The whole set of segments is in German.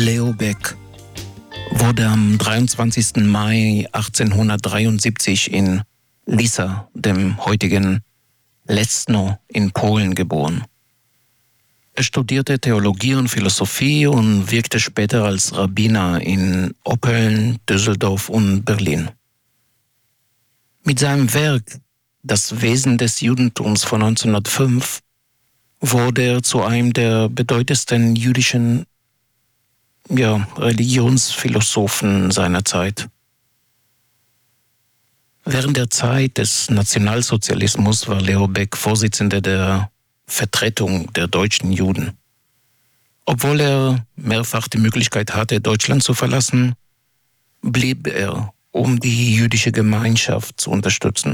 Leo Baeck wurde am 23. Mai 1873 in Lisa, dem heutigen Leszno in Polen, geboren. Er studierte Theologie und Philosophie und wirkte später als Rabbiner in Oppeln, Düsseldorf und Berlin. Mit seinem Werk Das Wesen des Judentums von 1905 wurde er zu einem der bedeutendsten jüdischen Religionsphilosophen seiner Zeit. Während der Zeit des Nationalsozialismus war Leo Baeck Vorsitzender der Vertretung der deutschen Juden. Obwohl er mehrfach die Möglichkeit hatte, Deutschland zu verlassen, blieb er, um die jüdische Gemeinschaft zu unterstützen.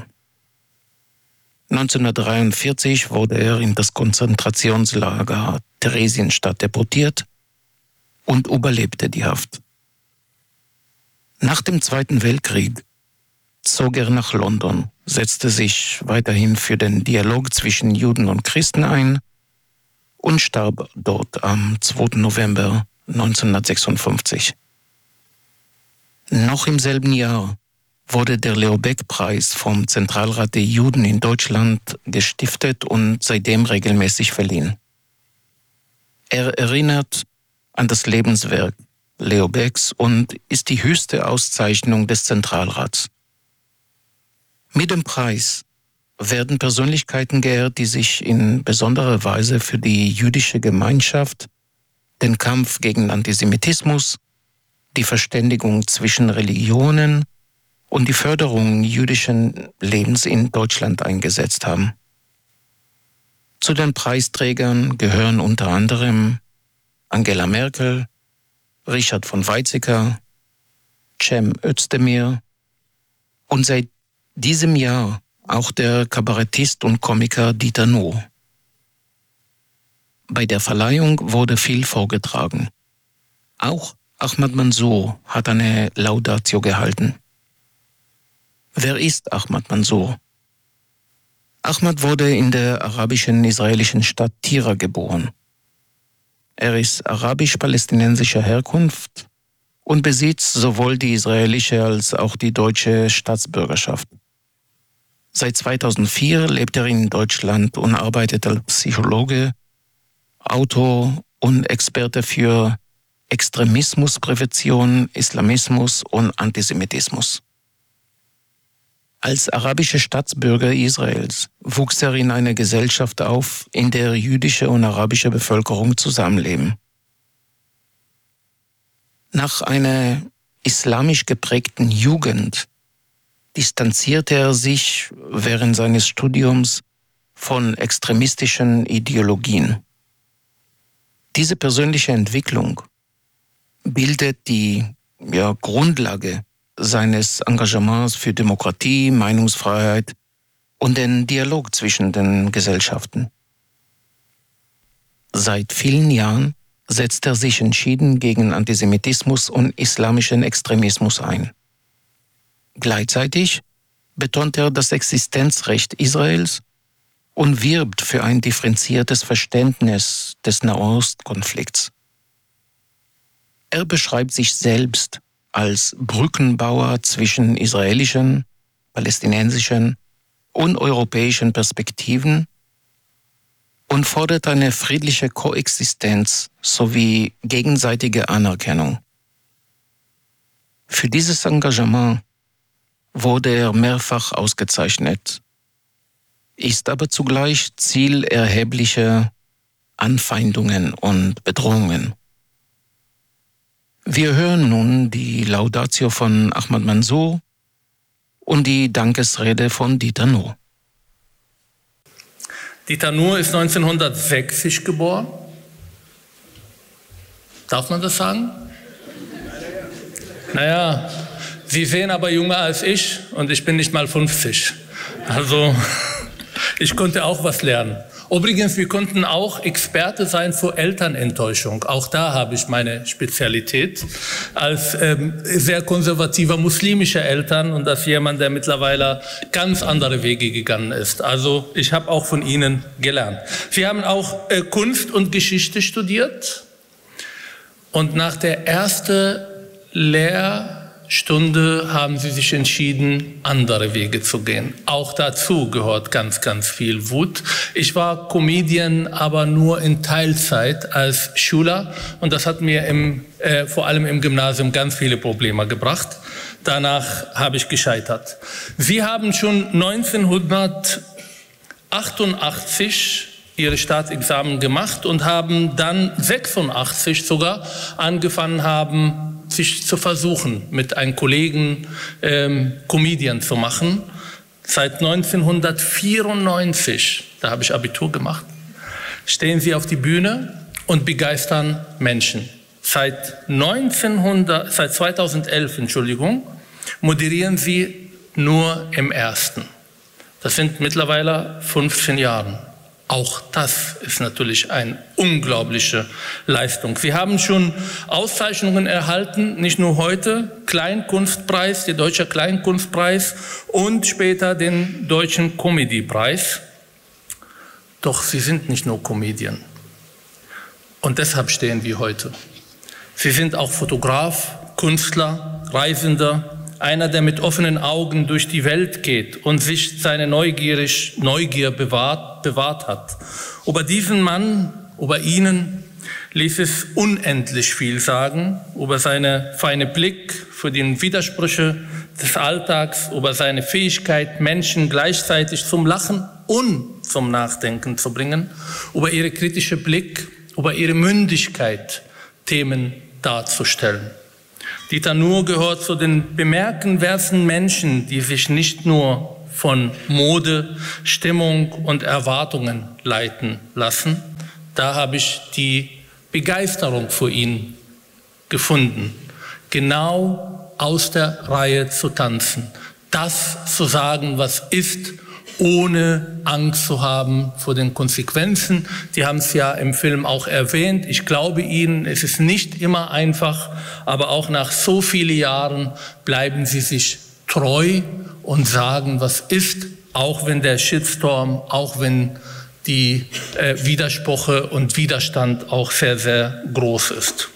1943 wurde er in das Konzentrationslager Theresienstadt deportiert und überlebte die Haft. Nach dem Zweiten Weltkrieg zog er nach London, setzte sich weiterhin für den Dialog zwischen Juden und Christen ein und starb dort am 2. November 1956. Noch im selben Jahr wurde der Leo-Baeck-Preis vom Zentralrat der Juden in Deutschland gestiftet und seitdem regelmäßig verliehen. Er erinnert an das Lebenswerk Leo Baecks und ist die höchste Auszeichnung des Zentralrats. Mit dem Preis werden Persönlichkeiten geehrt, die sich in besonderer Weise für die jüdische Gemeinschaft, den Kampf gegen Antisemitismus, die Verständigung zwischen Religionen und die Förderung jüdischen Lebens in Deutschland eingesetzt haben. Zu den Preisträgern gehören unter anderem Angela Merkel, Richard von Weizsäcker, Cem Özdemir und seit diesem Jahr auch der Kabarettist und Komiker Dieter Nuhr. Bei der Verleihung wurde viel vorgetragen. Auch Ahmad Mansour hat eine Laudatio gehalten. Wer ist Ahmad Mansour? Ahmad wurde in der arabischen-israelischen Stadt Tira geboren. Er ist arabisch-palästinensischer Herkunft und besitzt sowohl die israelische als auch die deutsche Staatsbürgerschaft. Seit 2004 lebt er in Deutschland und arbeitet als Psychologe, Autor und Experte für Extremismusprävention, Islamismus und Antisemitismus. Als arabischer Staatsbürger Israels wuchs er in einer Gesellschaft auf, in der jüdische und arabische Bevölkerung zusammenleben. Nach einer islamisch geprägten Jugend distanzierte er sich während seines Studiums von extremistischen Ideologien. Diese persönliche Entwicklung bildet die Grundlage seines Engagements für Demokratie, Meinungsfreiheit und den Dialog zwischen den Gesellschaften. Seit vielen Jahren setzt er sich entschieden gegen Antisemitismus und islamischen Extremismus ein. Gleichzeitig betont er das Existenzrecht Israels und wirbt für ein differenziertes Verständnis des Nahostkonflikts. Er beschreibt sich selbst als Brückenbauer zwischen israelischen, palästinensischen und europäischen Perspektiven und fordert eine friedliche Koexistenz sowie gegenseitige Anerkennung. Für dieses Engagement wurde er mehrfach ausgezeichnet, ist aber zugleich Ziel erheblicher Anfeindungen und Bedrohungen. Wir hören nun die Laudatio von Ahmad Mansour und die Dankesrede von Dieter Nuhr. Dieter Nuhr ist 1960 geboren. Darf man das sagen? Naja, Sie sehen aber jünger als ich und ich bin nicht mal 50. Also ich konnte auch was lernen. Übrigens, wir konnten auch Experte sein für Elternenttäuschung. Auch da habe ich meine Spezialität als sehr konservativer muslimischer Eltern und als jemand, der mittlerweile ganz andere Wege gegangen ist. Also ich habe auch von Ihnen gelernt. Sie haben auch Kunst und Geschichte studiert Und nach der ersten Lehrstunde haben sie sich entschieden, andere Wege zu gehen. Auch dazu gehört ganz, ganz viel Wut. Ich war Comedian, aber nur in Teilzeit als Schüler. Und das hat mir vor allem im Gymnasium ganz viele Probleme gebracht. Danach habe ich gescheitert. Sie haben schon 1988 ihre Staatsexamen gemacht und haben dann 86 sogar angefangen sich zu versuchen, mit einem Kollegen Comedian zu machen. Seit 1994, da habe ich Abitur gemacht, stehen sie auf die Bühne und begeistern Menschen. Seit 2011, moderieren sie nur im Ersten. Das sind mittlerweile 15 Jahre. Auch das ist natürlich eine unglaubliche Leistung. Sie haben schon Auszeichnungen erhalten, nicht nur heute, Kleinkunstpreis, der Deutsche Kleinkunstpreis und später den Deutschen Comedypreis. Doch sie sind nicht nur Comedian. Und deshalb stehen wir heute. Sie sind auch Fotograf, Künstler, Reisender, einer, der mit offenen Augen durch die Welt geht und sich seine Neugier bewahrt hat. Über diesen Mann, über ihn ließ es unendlich viel sagen, über seinen feinen Blick für die Widersprüche des Alltags, über seine Fähigkeit, Menschen gleichzeitig zum Lachen und zum Nachdenken zu bringen, über ihren kritischen Blick, über ihre Mündigkeit, Themen darzustellen. Dieter Nuhr gehört zu den bemerkenswerten Menschen, die sich nicht nur von Mode, Stimmung und Erwartungen leiten lassen. Da habe ich die Begeisterung für ihn gefunden, genau aus der Reihe zu tanzen, das zu sagen, was ist, ohne Angst zu haben vor den Konsequenzen. Die haben es ja im Film auch erwähnt. Ich glaube Ihnen, es ist nicht immer einfach, aber auch nach so vielen Jahren bleiben Sie sich treu und sagen, was ist, auch wenn der Shitstorm, auch wenn die Widersprüche und Widerstand auch sehr, sehr groß ist.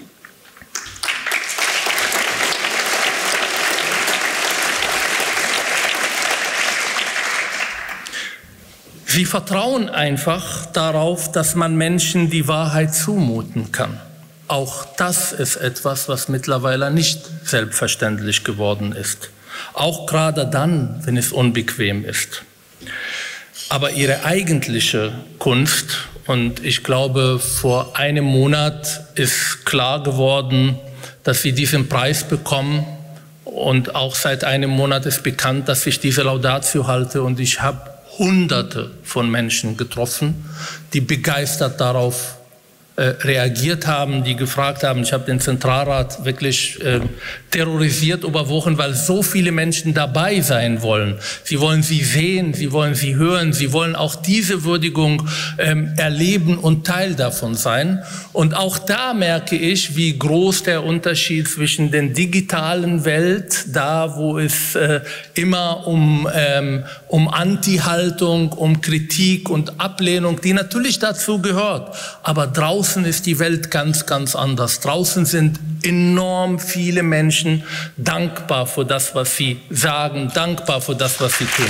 Sie vertrauen einfach darauf, dass man Menschen die Wahrheit zumuten kann. Auch das ist etwas, was mittlerweile nicht selbstverständlich geworden ist. Auch gerade dann, wenn es unbequem ist. Aber ihre eigentliche Kunst, und ich glaube, vor einem Monat ist klar geworden, dass sie diesen Preis bekommen. Und auch seit einem Monat ist bekannt, dass ich diese Laudatio halte. Und ich habe Hunderte von Menschen getroffen, die begeistert darauf reagiert haben, die gefragt haben. Ich habe den Zentralrat wirklich terrorisiert über Wochen, weil so viele Menschen dabei sein wollen. Sie wollen sie sehen, sie wollen sie hören, sie wollen auch diese Würdigung erleben und Teil davon sein. Und auch da merke ich, wie groß der Unterschied zwischen der digitalen Welt, da wo es immer um Anti-Haltung, um Kritik und Ablehnung, die natürlich dazu gehört, aber draußen ist die Welt ganz, ganz anders. Draußen sind enorm viele Menschen dankbar für das, was sie sagen, dankbar für das, was sie tun.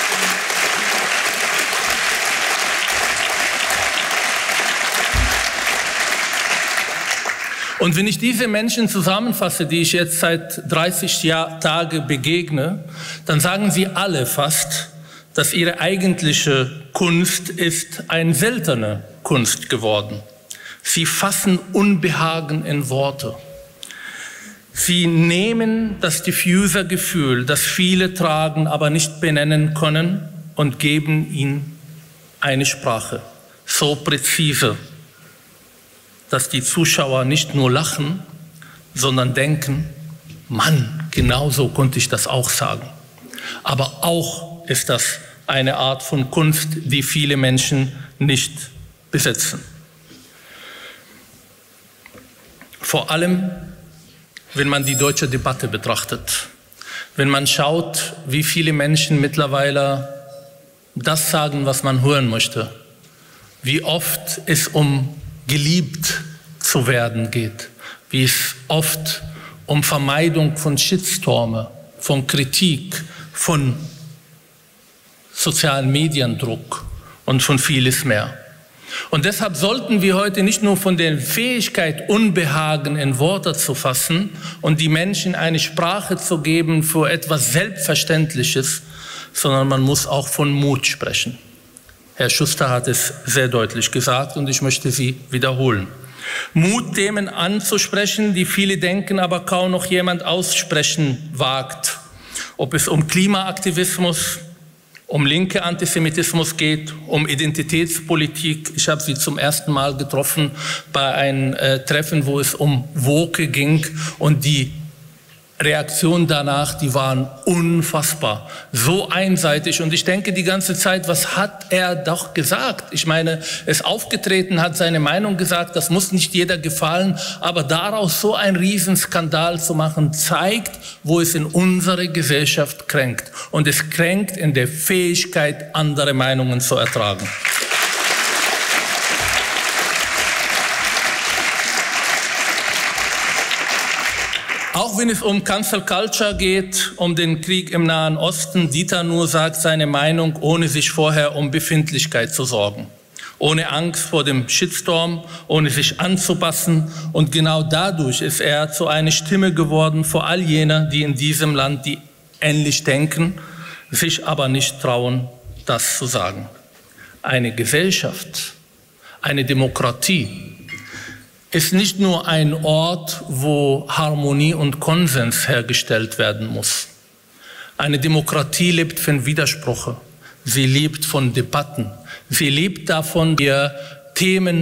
Und wenn ich diese Menschen zusammenfasse, die ich jetzt seit 30 Tagen begegne, dann sagen sie alle fast, dass ihre eigentliche Kunst ist eine seltene Kunst geworden. Sie fassen Unbehagen in Worte. Sie nehmen das diffuse Gefühl, das viele tragen, aber nicht benennen können, und geben ihm eine Sprache, so präzise, dass die Zuschauer nicht nur lachen, sondern denken, Mann, genau so konnte ich das auch sagen. Aber auch ist das eine Art von Kunst, die viele Menschen nicht besitzen. Vor allem, wenn man die deutsche Debatte betrachtet, wenn man schaut, wie viele Menschen mittlerweile das sagen, was man hören möchte, wie oft es um geliebt zu werden geht, wie es oft um Vermeidung von Shitstorme, von Kritik, von sozialen Mediendruck und von vieles mehr. Und deshalb sollten wir heute nicht nur von der Fähigkeit, Unbehagen in Worte zu fassen und die Menschen eine Sprache zu geben für etwas Selbstverständliches, sondern man muss auch von Mut sprechen. Herr Schuster hat es sehr deutlich gesagt und ich möchte sie wiederholen. Mut, Themen anzusprechen, die viele denken, aber kaum noch jemand aussprechen wagt. Ob es um Klimaaktivismus, um linke Antisemitismus geht, um Identitätspolitik. Ich habe sie zum ersten Mal getroffen bei einem Treffen, wo es um Woke ging und die Reaktionen danach, die waren unfassbar, so einseitig. Und ich denke die ganze Zeit, was hat er doch gesagt? Ich meine, er ist aufgetreten, hat seine Meinung gesagt, das muss nicht jeder gefallen, aber daraus so einen Riesenskandal zu machen, zeigt, wo es in unserer Gesellschaft kränkt. Und es kränkt in der Fähigkeit, andere Meinungen zu ertragen. Auch wenn es um Cancel Culture geht, um den Krieg im Nahen Osten, Dieter Nuhr sagt seine Meinung, ohne sich vorher um Befindlichkeit zu sorgen. Ohne Angst vor dem Shitstorm, ohne sich anzupassen. Und genau dadurch ist er zu einer Stimme geworden für all jene, die in diesem Land, die ähnlich denken, sich aber nicht trauen, das zu sagen. Eine Gesellschaft, eine Demokratie ist nicht nur ein Ort, wo Harmonie und Konsens hergestellt werden muss. Eine Demokratie lebt von Widersprüchen, sie lebt von Debatten, sie lebt davon, wir Themen